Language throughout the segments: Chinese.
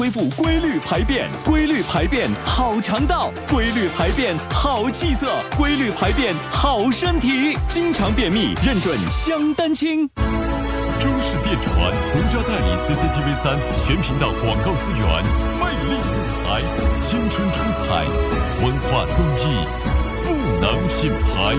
恢复规律排便，规律排便好肠道，规律排便好气色，规律排便好身体。经常便秘认准香丹清。 中视电传独家代理 CCTV3全频道广告资源，魅力舞台，青春出彩，文化综艺，赋能品牌。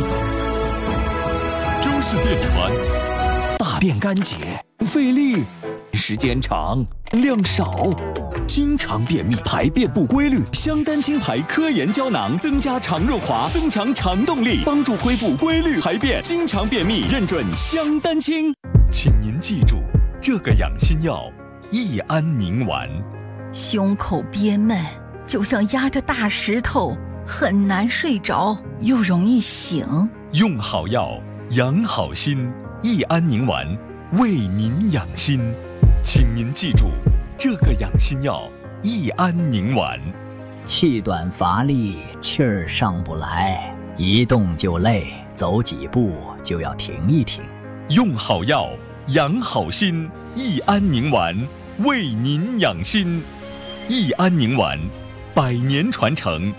中视电传。 大便干结，费力，时间长，量少，经常便秘，排便不规律。香丹清牌科研胶囊增加肠润滑，增强肠动力，帮助恢复规律排便。经常便秘认准香丹清。 请您记住这个养心药：益安宁丸。 胸口憋闷，就像压着大石头，很难睡着，又容易醒。 用好药，养好心。益安宁丸为您养心，请您记住这个养心药：益安宁丸。 气短乏力，气儿上不来，一动就累，走几步就要停一停。 用好药，养好心。益安宁丸为您养心。益安宁丸100年传承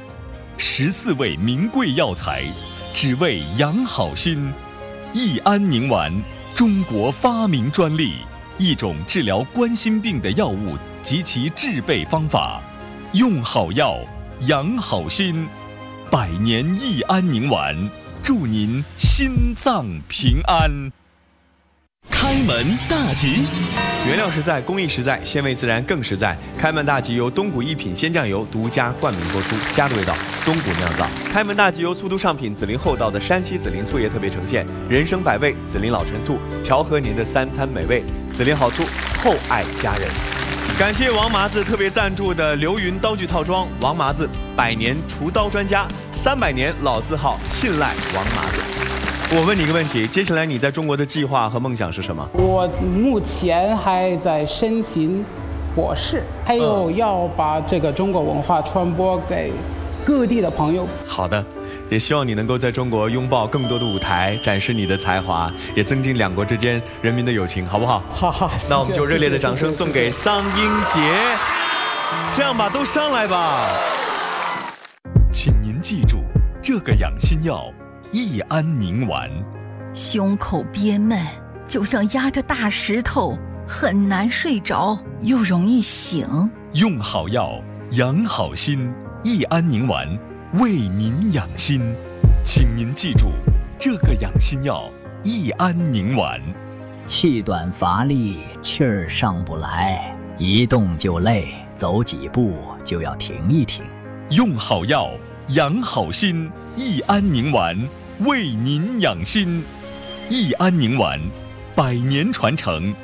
，14味名贵药材，只为养好心。益安宁丸，中国发明专利，一种治疗冠心病的药物及其制备方法。用好药，养好心。100年益安宁丸，祝您心脏平安。 开门大吉， 原料实在，工艺实在，鲜味自然更实在。开门大吉由东谷一品鲜酱油独家冠名播出，家的味道，东谷酿造。开门大吉由粗都上品紫林厚道的山西紫林醋业特别呈现，人生百味，紫林老陈醋，调和您的3餐美味。紫林好醋，厚爱家人。感谢王麻子特别赞助的流云刀具套装，王麻子100年厨刀专家，300年老字号，信赖王麻子。我问你一个问题，接下来你在中国的计划和梦想是什么？ 我目前还在申请博士，还有要把这个中国文化传播给各地的朋友。 好的，也希望你能够在中国拥抱更多的舞台，展示你的才华，也增进两国之间人民的友情，好不好？ 好， 那我们就热烈的掌声送给桑英杰。这样吧，都上来吧。 请您记住这个养心药：益安宁丸。 胸口憋闷，就像压着大石头，很难睡着，又容易醒。 用好药，养好心。益安宁丸为您养心，请您记住这个养心药：益安宁丸。 气短乏力，气儿上不来，一动就累，走几步就要停一停。 用好药，养好心。益安宁丸为您养心。益安宁丸100年传承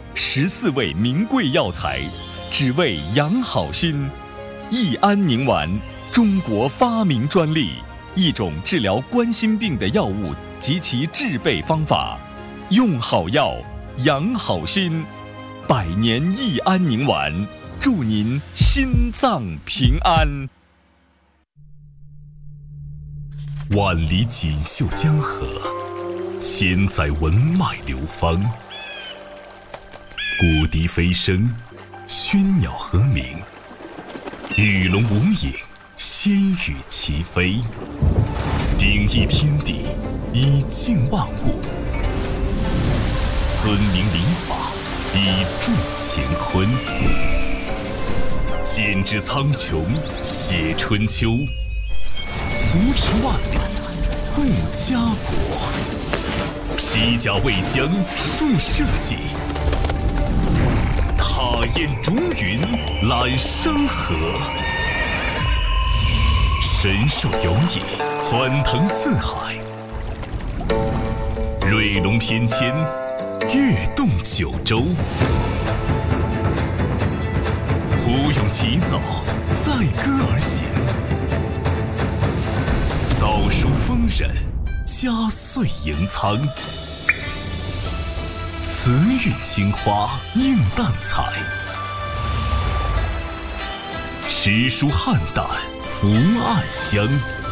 ，14味名贵药材，只为养好心。益安宁丸，中国发明专利，一种治疗冠心病的药物及其制备方法。用好药，养好心。100年益安宁丸，祝您心脏平安。万里锦绣江河，千载文脉流芳。古笛飞声，喧鸟和鸣，鱼龙无影，仙羽齐飞。鼎益天地，以静万物；尊明礼法，以助乾坤。剪纸苍穹，写春秋。扶持万里，护家国。披甲为将，树社稷。踏烟逐云，揽山河。神兽游弋，欢腾四海。瑞龙翩跹，跃动九州。胡勇起早，载歌而行。道书丰稔，佳岁迎苍。慈韵青花映淡彩，诗书汉淡福暗香。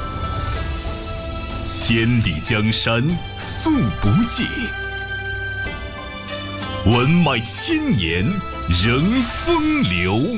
千里江山诉不尽，文脉千年仍风流。